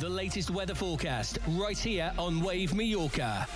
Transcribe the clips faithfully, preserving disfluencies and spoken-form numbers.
The latest weather forecast right here on Wave Mallorca.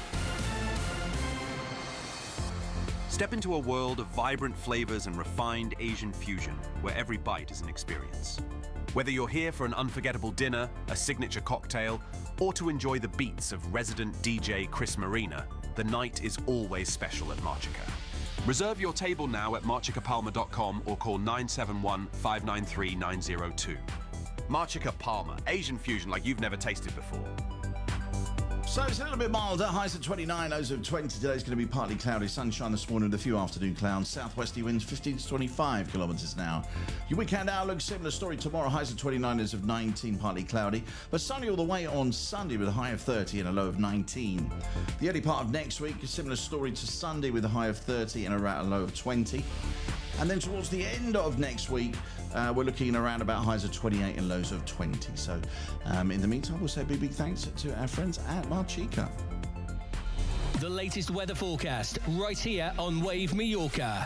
Step into a world of vibrant flavors and refined Asian fusion, where every bite is an experience. Whether you're here for an unforgettable dinner, a signature cocktail, or to enjoy the beats of resident D J Chris Marina, the night is always special at Marchica. Reserve your table now at marchica palma dot com or call nine seven one, five nine three, nine zero two. Marchica Palma, Asian fusion like you've never tasted before. So it's a little bit milder, highs at twenty-nine, lows of twenty. Today's going to be partly cloudy, sunshine this morning with a few afternoon clouds. Southwesterly winds fifteen to twenty-five kilometres an hour. Your weekend outlook, similar story tomorrow, highs of twenty-nine, lows of nineteen, partly cloudy. But sunny all the way on Sunday with a high of thirty and a low of nineteen. The early part of next week, a similar story to Sunday with a high of thirty and a low of twenty. And then towards the end of next week, uh, we're looking around about highs of twenty-eight and lows of twenty. So um, in the meantime, we'll say a big, big thanks to our friends at Marchica. The latest weather forecast right here on Wave Mallorca.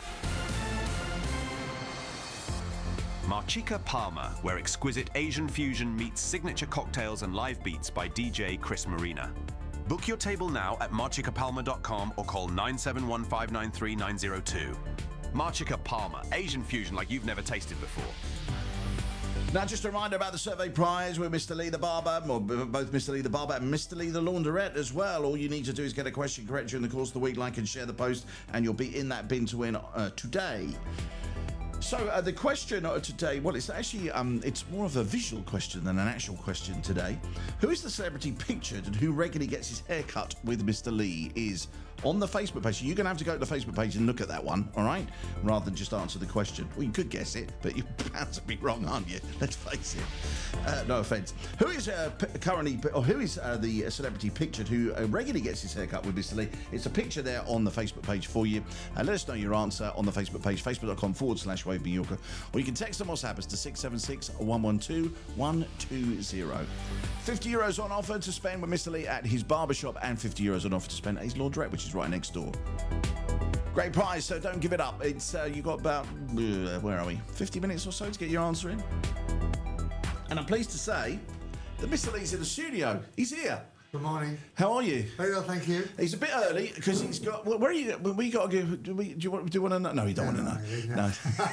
Marchica Palma, where exquisite Asian fusion meets signature cocktails and live beats by D J Chris Marina. Book your table now at marchica palma dot com or call nine seven one, five nine three, nine zero two. Marchica Palma, Asian fusion like you've never tasted before. Now, just a reminder about the survey prize with Mister Lee the Barber, or both Mister Lee the Barber and Mister Lee the Launderette as well. All you need to do is get a question correct during the course of the week, like and share the post, and you'll be in that bin to win uh, today. So uh, the question today, well, it's actually, um, it's more of a visual question than an actual question today. Who is the celebrity pictured and who regularly gets his hair cut with Mister Lee is on the Facebook page. So you're going to have to go to the Facebook page and look at that one, all right? Rather than just answer the question. Well, you could guess it, but you're bound to be wrong, aren't you? Let's face it. Uh, no offence. Who is uh, p- currently, or who is uh, the celebrity pictured who uh, regularly gets his hair cut with Mister Lee? It's a picture there on the Facebook page for you. Uh, let us know your answer on the Facebook page, facebook.com forward slash Wave Mallorca. Or you can text them WhatsApp us to six seven six, one one two, one two zero. fifty euros on offer to spend with Mister Lee at his barbershop and fifty euros on offer to spend at his laundrette, which is right next door. Great prize, so don't give it up. It's uh, you got about, uh, where are we, fifty minutes or so to get your answer in. And I'm pleased to say that Mister Lee's in the studio. He's here. Good morning. How are you? Very well, thank you. He's a bit early because he's got. Well, where are you? We got to go. Do, we, do you want? Do you want to know? No, you don't No, want to know. no,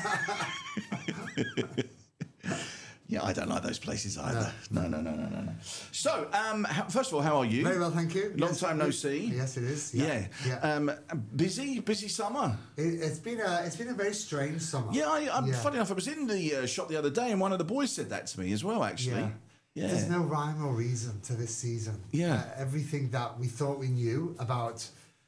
No. Yeah, I don't like those places either. No, no, no, no, no, no. So, um, how, first of all, how are you? Very well, thank you. Long Yes, time no it- see. Yes, it is. Yeah. Yeah. Um, busy, busy summer. It, it's been a it's been a very strange summer. Yeah, I, I'm, Yeah. funny enough, I was in the uh, shop the other day, and one of the boys said that to me as well. Actually. Yeah. Yeah. There's no rhyme or reason to this season. Yeah. Uh, everything that we thought we knew about,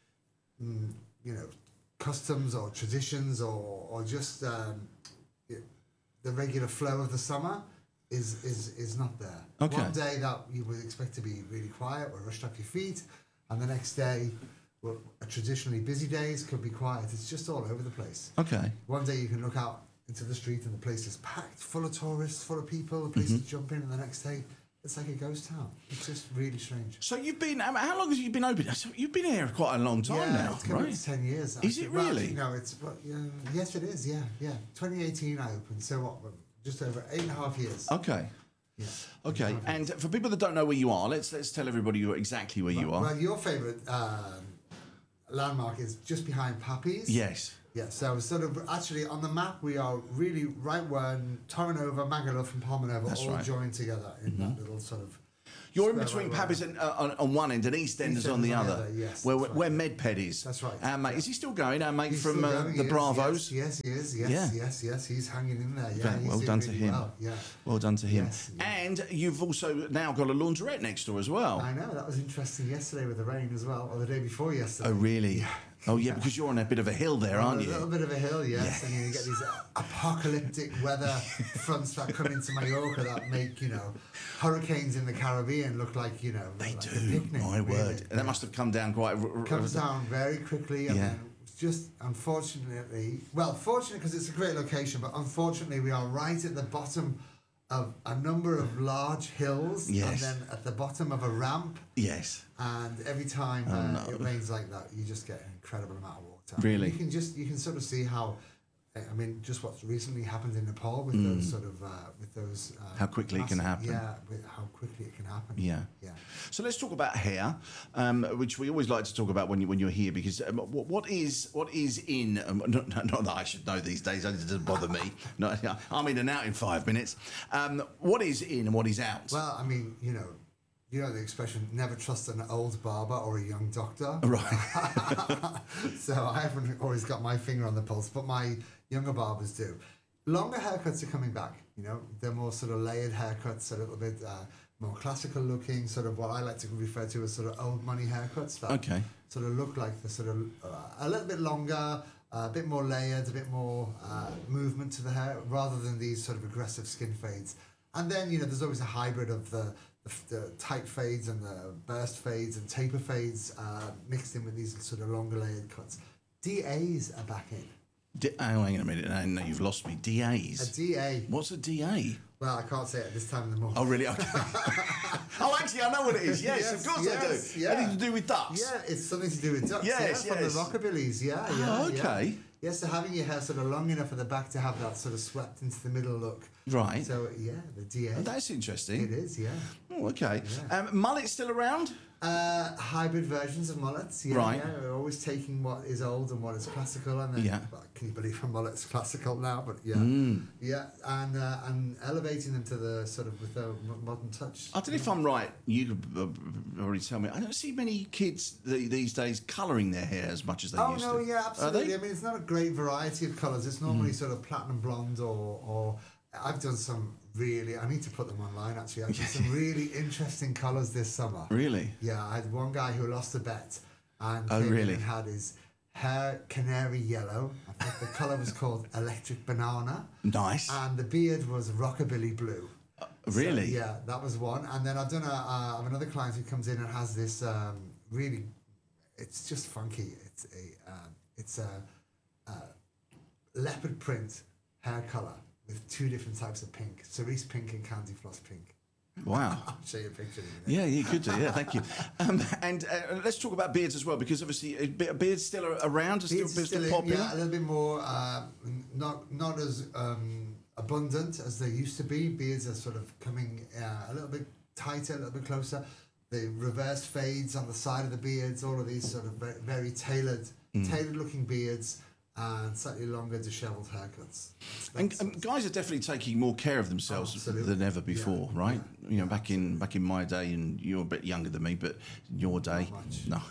mm, you know, customs or traditions or or just um, it, the regular flow of the summer is is is not there. Okay. One day that you would expect to be really quiet, we're rushed off your feet, and the next day, well, traditionally busy days could be quiet. It's just all over the place. Okay. One day you can look out into the street and the place is packed, full of tourists, full of people, the place Mm-hmm. to jump in, and the next day it's like a ghost town. It's just really strange. So you've been. um, How long have you been open? So you've been here quite a long time yeah, now, it's coming right? up to ten years. Is it Well, really? actually, no, it's well, yeah, yes, it is. Yeah, yeah. twenty eighteen I opened. So what? Just over eight and a half years. Okay. Yeah. Okay. And for people that don't know where you are, let's let's tell everybody you exactly where you are. Well, your favourite um, landmark is just behind Pappy's. Yes. Yeah, so sort of actually on the map we are really right when Torrenova, Magaluf and Palmanova That's all right. join together in that little sort of. You're in square between right Pappy's where- and, uh, on, on one end and East End East is on End the is on the other. other, yes, Where, that's where right. Medped is. That's right. Our mate, is he still going? Our mate He's from still uh, going, the he is, Bravos. Yes, yes, he is. Yes, Yeah. yes, yes. He's hanging in there. Yeah, Okay, he's well doing done to really him. Well. Yeah. Well done to him. Yes, yeah. And you've also now got a laundrette next door as well. I know that was interesting yesterday with the rain as well, or the day before yesterday. Oh, really? Oh, yeah, because you're on a bit of a hill there, On aren't a little you? bit of a hill, yes, Yes. and you get these uh, apocalyptic weather fronts that come into Mallorca that make, you know, hurricanes in the Caribbean look like, you know, They like do, a picnic, my really. word. And that must have come down quite... r- r- Comes down very quickly, and Yeah. then just unfortunately, well, fortunately because it's a great location, but unfortunately we are right at the bottom of a number of large hills, Yes. and then at the bottom of a ramp, Yes. and every time uh, no. it rains like that, you just get an incredible amount of water. Really? You can just you can sort of see how I mean, just what's recently happened in Nepal with Mm. those sort of uh, with those uh, How quickly it can happen. Yeah, with how quickly it can happen. Yeah. yeah. So let's talk about hair, um, which we always like to talk about when you when you're here, because um, what, what is what is in? Um, not, not that I should know these days. It doesn't bother me. No, I'm in and out in five minutes. Um, what is in and what is out? Well, I mean, you know, you know the expression "never trust an old barber or a young doctor." Right. So I haven't always got my finger on the pulse, but my younger barbers do. Longer haircuts are coming back. You know, they're more sort of layered haircuts, a little bit uh, more classical looking, sort of what I like to refer to as sort of old money haircuts. That Okay. Sort of look like the sort of uh, a little bit longer, uh, a bit more layered, a bit more uh, movement to the hair, rather than these sort of aggressive skin fades. And then, you know, there's always a hybrid of the, the, the tight fades and the burst fades and taper fades uh, mixed in with these sort of longer layered cuts. D As are back in. D- oh, hang on a minute. No, no, you've lost me. D As. A D A. What's a D A? Well, I can't say it at this time in the morning. Oh, really? Okay. Oh, actually, I know what it is. Yes, Yes, of course yes, I do. yeah. Anything to do with ducks? Yeah, it's something to do with ducks. Yes, yeah, yes. From the rockabillys, yeah, Oh, yeah. okay. Yeah. Yeah, so having your hair sort of long enough at the back to have that sort of swept into the middle look. Right. So, yeah, the D A. Oh, that's interesting. It is, yeah. Oh, okay. Yeah. Um, mullet still around? Uh, hybrid versions of mullets, yeah. Right. Yeah, we're always taking what is old and what is classical, and then Yeah. well, can you believe a mullet's classical now? But yeah, Mm. yeah, and uh, and elevating them to the sort of with a m- modern touch. I don't know if I'm right. You could uh, already tell me. I don't see many kids th- these days colouring their hair as much as they Oh used no, to. yeah, Are absolutely. they? I mean, it's not a great variety of colours. It's normally sort of platinum blonde or or I've done some really. I need to put them online actually. I've done some really interesting colours this summer. Really? Yeah, I had one guy who lost a bet and Oh, came in really? and had his hair canary yellow. I think the colour was called electric banana, Nice. and the beard was rockabilly blue. really? So, yeah, that was one. And then I've done a, uh, I have another client who comes in and has this um, really, it's just funky. It's a, um, it's a, a leopard print hair colour with two different types of pink, cerise pink and candy floss pink. Wow. I'll show you a picture in a minute. Yeah, you could do. Yeah, thank you. Um, and uh, let's talk about beards as well, because obviously uh, be- beards still are around, are still, Beards are still, still in, popular. yeah, a little bit more, uh, not not as um, abundant as they used to be. Beards are sort of coming uh, a little bit tighter, a little bit closer. The reverse fades on the side of the beards, all of these sort of very, very tailored, Mm. tailored looking beards, and slightly longer dishevelled haircuts. And, That's- and guys are definitely taking more care of themselves Absolutely. than ever before, Yeah, right? yeah, You know, back in back in my day, and you're a bit younger than me, but in your day, much. no.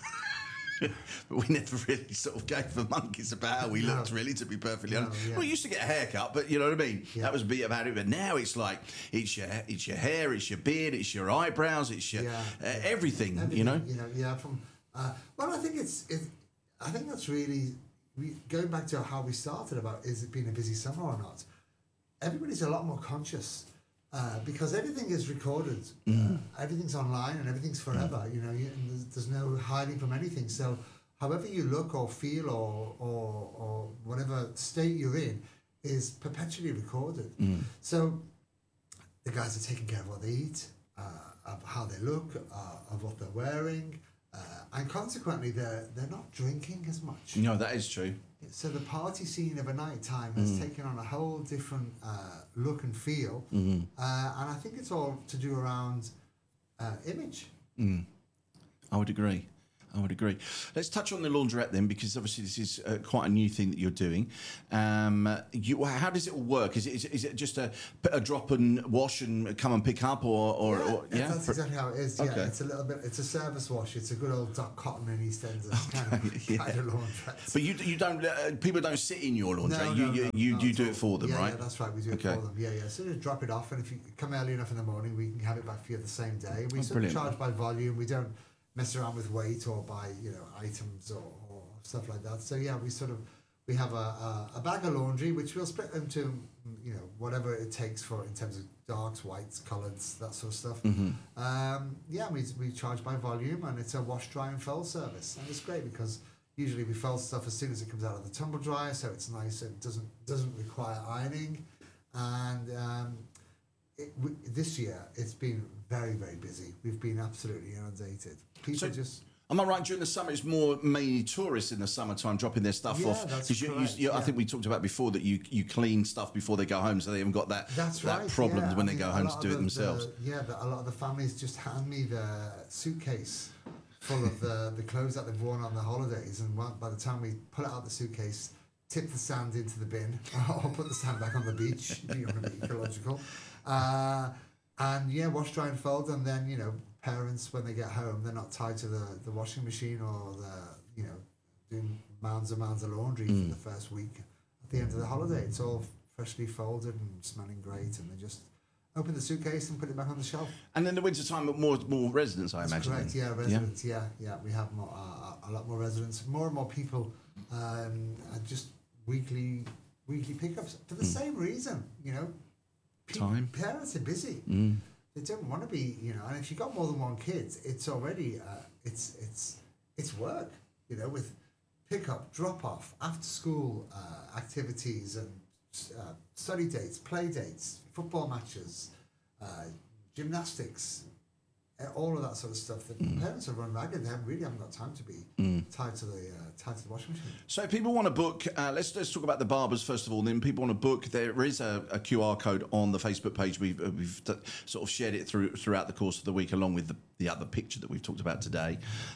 But we never really sort of gave the monkeys about how we No. looked, really, to be perfectly No, honest. yeah. Well, we used to get a haircut, but you know what I mean? Yeah. That was a bit about it. But now it's like, it's your it's your hair, it's your beard, it's your eyebrows, it's your Yeah, uh, yeah. everything, Everything, you know? You know, yeah. From uh, well, I think it's it. I think that's really we, going back to how we started about is it being a busy summer or not. Everybody's a lot more conscious uh, because everything is recorded, Mm. uh, everything's online, and everything's forever. You know, you, and there's, there's no hiding from anything. So, however you look or feel or or or whatever state you're in is perpetually recorded. Mm. So, the guys are taking care of what they eat, uh, of how they look, uh, of what they're wearing, uh, and consequently, they're they're not drinking as much. No, that is true. So the party scene of a night time has taken on a whole different uh, look and feel, Mm-hmm. uh, and I think it's all to do around uh, image. I would agree. I would agree. Let's touch on the laundrette then, because obviously this is uh, quite a new thing that you're doing. Um, you, how does it all work? Is it, is it, is it just a, a drop and wash and come and pick up, or, or yeah, or, that's, that's exactly how it is. Yeah, Okay. it's a little bit. It's a service wash. It's a good old Doc Cotton in EastEnders kind of, yeah. kind of laundrette. But you you don't uh, people don't sit in your laundry. No, you no, you no, you, not you at do all. it for them, yeah, right? Yeah, that's right. We do Okay. it for them. Yeah, yeah. So just drop it off, and if you come early enough in the morning, we can have it back for you the same day. We Oh, sort of brilliant. charge by volume. We don't mess around with weight or by you know items or, or stuff like that. So yeah, we sort of we have a, a, a bag of laundry which we'll split into you know whatever it takes for in terms of darks, whites, colours, that sort of stuff. Mm-hmm. Um, yeah, we we charge by volume, and it's a wash, dry, and fold service, and it's great because usually we fold stuff as soon as it comes out of the tumble dryer, so it's nice and doesn't doesn't require ironing. And um, it, w- this year it's been very very busy. We've been absolutely inundated. People So- just I Am I right? During the summer, it's more mainly tourists in the summertime dropping their stuff Yeah, off. that's 'Cause you, you, correct, you, I yeah. think we talked about before that you, you clean stuff before they go home, so they haven't got that That's that right. problem yeah. when I they mean, go a home lot to do of it the- themselves. the- yeah, the, a lot of the families just hand me the suitcase full of the, the clothes that they've worn on the holidays, and one- by the time we pull it out the suitcase, tip the sand into the bin, or put the sand back on the beach if you want to be ecological. Uh, and yeah, wash, dry, and fold, and then you know, parents when they get home, they're not tied to the, the washing machine or the you know, doing mounds and mounds of laundry Mm. for the first week. At the end of the holiday, it's all freshly folded and smelling great, and they just open the suitcase and put it back on the shelf. And in the winter time, more more residents, I That's imagine. correct. then. Yeah, residents. Yeah, yeah. We have more, uh, a lot more residents. More and more people, um, are just weekly weekly pickups for the same reason. You know, Pe- Time. Parents are busy. Mm. They don't want to be. You know, and if you've got more than one kid, it's already uh, it's it's it's work. You know, with pickup, drop off, after school uh, activities and uh, study dates, play dates, football matches, uh, gymnastics, uh, all of that sort of stuff. The parents are run ragged. They haven't, really haven't got time to be tied to the uh, tied to the washing machine. So if people want to book, uh, let's let's talk about the barbers first of all. Then people want to book. There is a, a Q R code on the Facebook page. We've uh, we've t- sort of shared it through throughout the course of the week, along with the, the other picture that we've talked about today.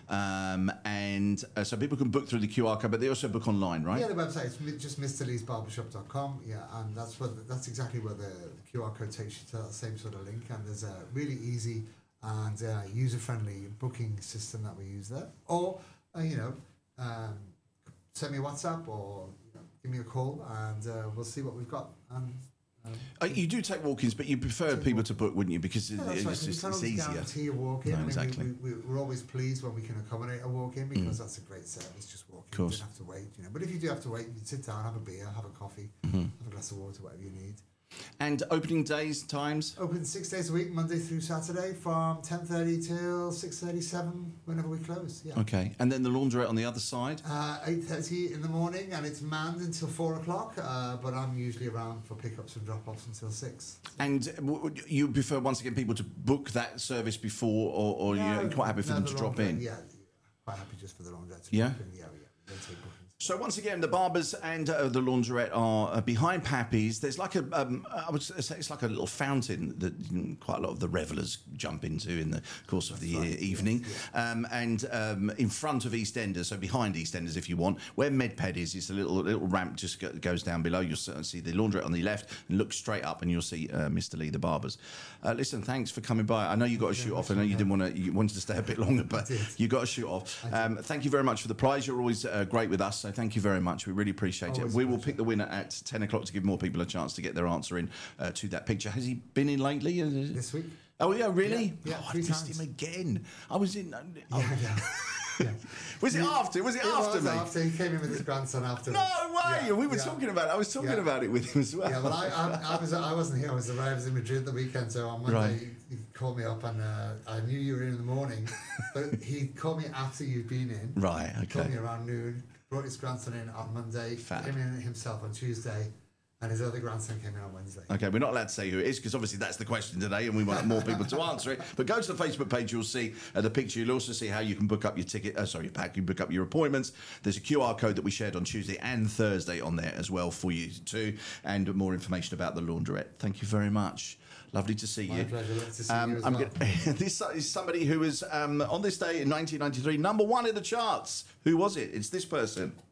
Um, and uh, so people can book through the Q R code, but they also book online, right? Yeah, the website is mi- just mister lees barbershop dot com. Yeah, and that's where the, that's exactly where the, the Q R code takes you to that same sort of link. And there's a really easy and uh, user-friendly booking system that we use there. Or uh, you know, um, send me a WhatsApp or you know, give me a call, and uh, we'll see what we've got. And um, Uh, you do take walk-ins, but you prefer people to book, wouldn't you? Because yeah, it- that's it's, right. just, We it's, can't it's always easier. guarantee a walk-in. No, I mean, exactly. we, we, we're always pleased when we can accommodate a walk-in because that's a great service. Just walk in, you course. don't have to wait. You know, but if you do have to wait, you sit down, have a beer, have a coffee, Mm-hmm. have a glass of water, whatever you need. And opening days, times? Open six days a week, Monday through Saturday, from ten thirty till six thirty, seven, whenever we close. Yeah. Okay. And then the laundrette on the other side? Uh, eight thirty in the morning, and it's manned until four o'clock. Uh, but I'm usually around for pickups and drop-offs until six. And w- w- you prefer, once again, people to book that service before, or, or No, you're quite happy for no, them the to drop laundrette, in? Yeah, quite happy just for the laundrette. to Yeah? drop in. Yeah, yeah. We don't take bookings. So once again, the barbers and uh, the laundrette are uh, behind Pappy's. There's like a, um, I would say it's like a little fountain that you know, quite a lot of the revellers jump into in the course of the right, uh, evening. yes, Um, and um, in front of EastEnders, so behind EastEnders if you want, where MedPed is, it's a little little ramp just go, goes down below. You'll see the laundrette on the left, and look straight up, and you'll see uh, Mister Lee, the barbers. Uh, listen, thanks for coming by. I know you got to shoot off. I know you didn't want to. You wanted to stay a bit longer, but did. you got to shoot off. Um, thank you very much for the prize. You're always uh, great with us, so thank you very much. We really appreciate Always it. a We will pleasure. pick the winner at ten o'clock to give more people a chance to get their answer in uh, to that picture. Has he been in lately? This week? Oh yeah, really? Yeah, yeah, oh, I three missed times. him again. I was in. Oh, Yeah, yeah. yeah. was it after? Was it, It after was me? after he came in with his grandson after. No way! Yeah, we were yeah. talking about it. I was talking Yeah. about it with him as well. Yeah, well, I, I, I was I wasn't here. I was I was in Madrid the weekend, so on Monday Right. he, he called me up, and uh, I knew you were in in the morning, but he called me after you'd been in. Right. He called Okay. me around noon. Brought his grandson in on Monday. Fab. Came in himself on Tuesday, and his other grandson came in on Wednesday. Okay, we're not allowed to say who it is because obviously that's the question today and we want more people to answer it. But go to the Facebook page, you'll see uh, the picture. You'll also see how you can book up your ticket, uh, sorry, your pack, you can book up your appointments. There's a Q R code that we shared on Tuesday and Thursday on there as well for you too. And more information about the laundrette. Thank you very much. Lovely to see My you. pleasure. Lovely to see Um, you as I'm well. gonna- this is somebody who was um, on this day in nineteen ninety-three, number one in the charts. Who was it? It's this person.